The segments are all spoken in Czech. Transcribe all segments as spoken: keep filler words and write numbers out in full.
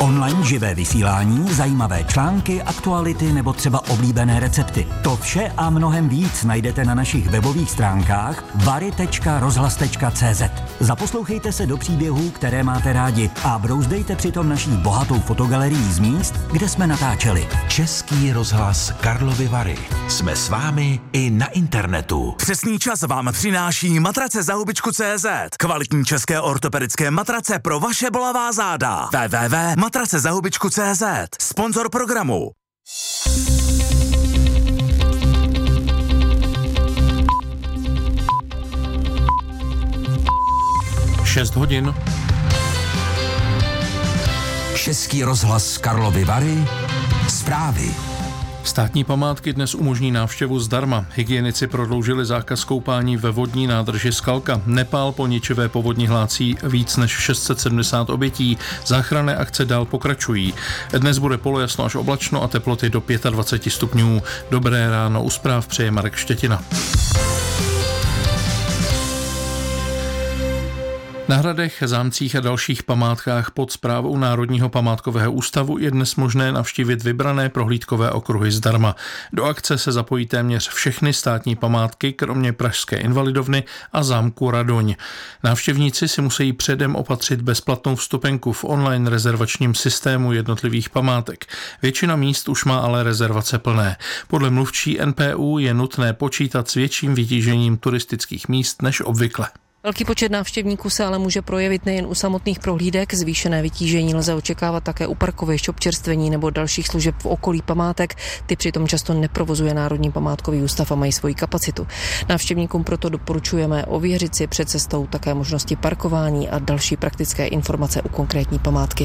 Online živé vysílání, zajímavé články, aktuality nebo třeba oblíbené recepty. To vše a mnohem víc najdete na našich webových stránkách vary tečka rozhlas tečka cé zet. Zaposlouchejte se do příběhů, které máte rádi a brouzdejte přitom naší bohatou fotogalerií z míst, kde jsme natáčeli. Český rozhlas Karlovy Vary. Jsme s vámi i na internetu. Přesný čas vám přináší matrace za hubičku tečka cé zet. Kvalitní české ortopedické matrace pro vaše bolavá záda. w w w tečka matrace za hubičku tečka cé zet. Sponzor programu. šest hodin. Český rozhlas Karlovy Vary. Zprávy. Státní památky dnes umožní návštěvu zdarma. Hygienici prodloužili zákaz koupání ve vodní nádrži Skalka. Nepál po ničivé povodni hlásí víc než šest set sedmdesát obětí. Záchranné akce dál pokračují. Dnes bude polojasno až oblačno a teploty do dvacet pět stupňů. Dobré ráno, u zpráv přeje Marek Štětina. Na hradech, zámcích a dalších památkách pod správou Národního památkového ústavu je dnes možné navštívit vybrané prohlídkové okruhy zdarma. Do akce se zapojí téměř všechny státní památky, kromě Pražské invalidovny a zámku Radoň. Návštěvníci si musí předem opatřit bezplatnou vstupenku v online rezervačním systému jednotlivých památek. Většina míst už má ale rezervace plné. Podle mluvčí N P U je nutné počítat s větším vytížením turistických míst než obvykle. Velký počet návštěvníků se ale může projevit nejen u samotných prohlídek, zvýšené vytížení lze očekávat také u parkovišť, občerstvení nebo dalších služeb v okolí památek. Ty přitom často neprovozuje Národní památkový ústav a mají svoji kapacitu. Návštěvníkům proto doporučujeme ověřit si před cestou také možnosti parkování a další praktické informace u konkrétní památky.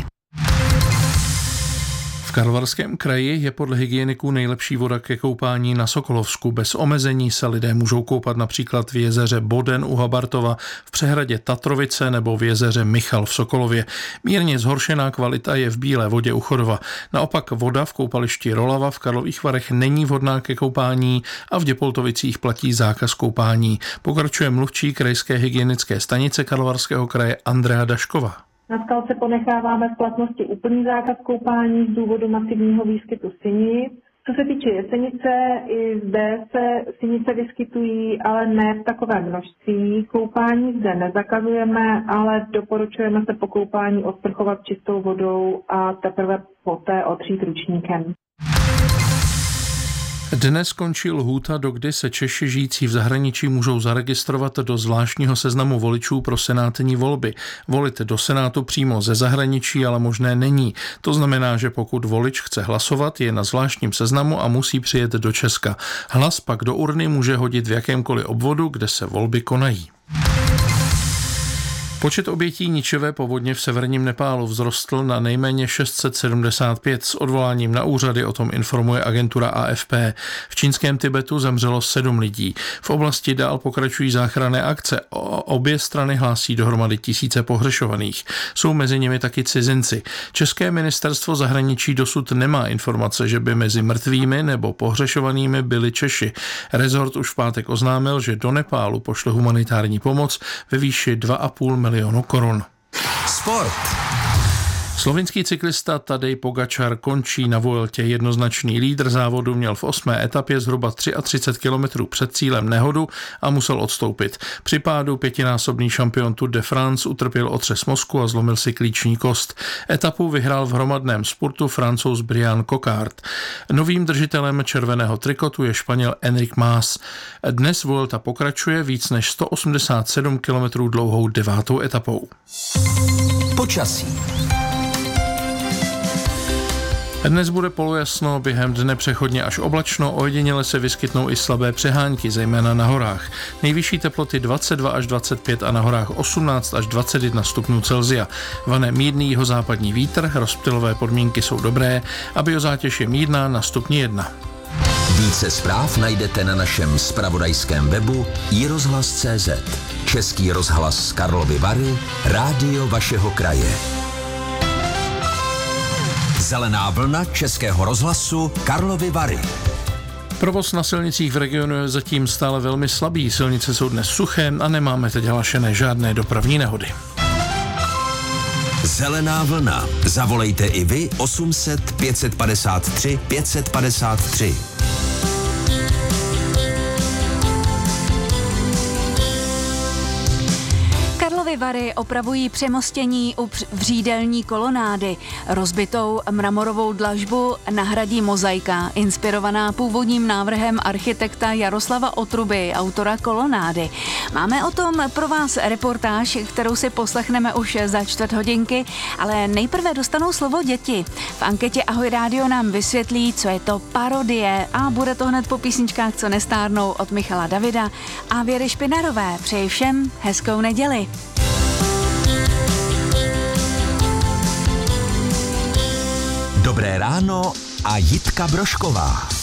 V Karlovarském kraji je podle hygieniků nejlepší voda ke koupání na Sokolovsku. Bez omezení se lidé můžou koupat například v jezeře Boden u Habartova, v přehradě Tatrovice nebo v jezeře Michal v Sokolově. Mírně zhoršená kvalita je v Bílé vodě u Chodova. Naopak voda v koupališti Rolava v Karlových Varech není vhodná ke koupání a v Děpoltovicích platí zákaz koupání. Pokračuje mluvčí krajské hygienické stanice Karlovarského kraje Andrea Dašková. Na Skalce ponecháváme v platnosti úplný zákaz koupání z důvodu masivního výskytu sinic. Co se týče Jesenice, i zde se sinice vyskytují, ale ne v takovém množství. Koupání zde nezakazujeme, ale doporučujeme se po koupání osprchovat čistou vodou a teprve poté otřít ručníkem. Dnes končí lhůta, dokdy se Češi žijící v zahraničí můžou zaregistrovat do zvláštního seznamu voličů pro senátní volby. Volit do Senátu přímo ze zahraničí ale možné není. To znamená, že pokud volič chce hlasovat, je na zvláštním seznamu a musí přijet do Česka. Hlas pak do urny může hodit v jakémkoliv obvodu, kde se volby konají. Počet obětí ničivé povodně v severním Nepálu vzrostl na nejméně šest set sedmdesát pět. S odvoláním na úřady o tom informuje agentura A F P. V čínském Tibetu zemřelo sedm lidí. V oblasti dál pokračují záchranné akce. Obě strany hlásí dohromady tisíce pohřešovaných. Jsou mezi nimi taky cizinci. České ministerstvo zahraničí dosud nemá informace, že by mezi mrtvými nebo pohřešovanými byli Češi. Rezort už v pátek oznámil, že do Nepálu pošle humanitární pomoc ve výši dva a půl milionu korun. Sport. Slovinský cyklista Tadej Pogačar končí na Vueltě. Jednoznačný lídr závodu měl v osmé etapě zhruba třicet tři kilometrů před cílem nehodu a musel odstoupit. Při pádu pětinásobný šampion Tour de France utrpěl otřes mozku a zlomil si klíční kost. Etapu vyhrál v hromadném spurtu Francouz Brian Coquard. Novým držitelem červeného trikotu je Španěl Enric Mas. Dnes Vuelta pokračuje víc než sto osmdesát sedm kilometrů dlouhou devátou etapou. Počasí. Dnes bude polojasno, během dne přechodně až oblačno, ojediněle se vyskytnou i slabé přehánky, zejména na horách. Nejvyšší teploty dvacet dva až dvacet pět a na horách osmnáct až dvacet jedna stupňů Celsia. Vane mírný jihozápadní vítr, rozptylové podmínky jsou dobré a biozátěž je mírná na stupni jedna. Více zpráv najdete na našem zpravodajském webu i rozhlas tečka cé zet. Český rozhlas Karlovy Vary, rádio vašeho kraje. Zelená vlna Českého rozhlasu Karlovy Vary. Provoz na silnicích v regionu je zatím stále velmi slabý. Silnice jsou dnes suché a nemáme teď hlášené žádné dopravní nehody. Zelená vlna. Zavolejte i vy osm set pět padesát tři pět padesát tři. Karlovy Vary opravují přemostění u vřídelní kolonády. Rozbitou mramorovou dlažbu nahradí mozaika, inspirovaná původním návrhem architekta Jaroslava Otruby, autora kolonády. Máme o tom pro vás reportáž, kterou si poslechneme už za čtvrt hodinky, ale nejprve dostanou slovo děti. V anketě Ahoj rádio nám vysvětlí, co je to parodie, a bude to hned po písničkách Co nestárnou od Michala Davida a Věry Špinarové. Přeji všem hezkou neděli. Dobré ráno a Jitka Brošková.